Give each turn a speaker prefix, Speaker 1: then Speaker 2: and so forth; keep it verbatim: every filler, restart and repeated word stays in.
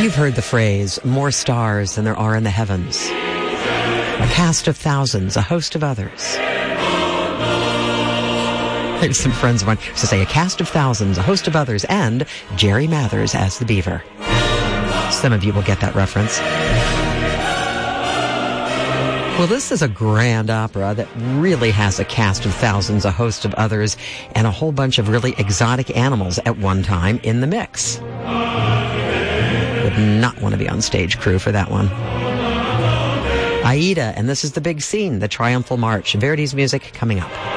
Speaker 1: You've heard the phrase, more stars than there are in the heavens. A cast of thousands, a host of others. There's some friends of mine who say a cast of thousands, a host of others, and Jerry Mathers as the beaver. Some of you will get that reference. Well, this is a grand opera that really has a cast of thousands, a host of others, and a whole bunch of really exotic animals at one time in the mix. Would not want to be on stage crew for that one. Aida, and this is the big scene, the Triumphal March. Verdi's music coming up.